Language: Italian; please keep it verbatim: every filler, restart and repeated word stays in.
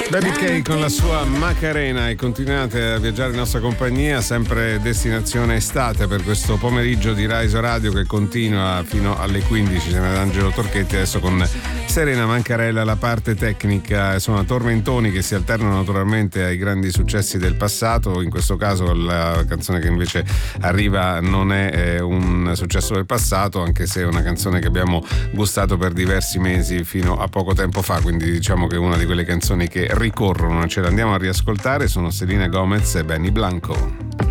Baby K con la sua Macarena, e continuate a viaggiare in nostra compagnia, sempre destinazione estate per questo pomeriggio di Rise Radio che continua fino alle quindici. Siamo ad Angelo Torchetti adesso con Serena Mancarella, la parte tecnica. Sono tormentoni che si alternano naturalmente ai grandi successi del passato. In questo caso la canzone che invece arriva non è eh, un successo del passato, anche se è una canzone che abbiamo gustato per diversi mesi fino a poco tempo fa, quindi diciamo che è una di quelle canzoni che ricorrono. Ce la andiamo a riascoltare, sono Selena Gomez e Benny Blanco.